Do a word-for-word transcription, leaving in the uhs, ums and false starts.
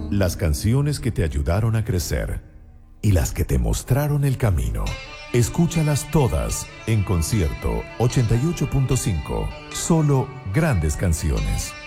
Las canciones que te ayudaron a crecer y las que te mostraron el camino. Escúchalas todas en Concierto ochenta y ocho punto cinco. Solo grandes canciones.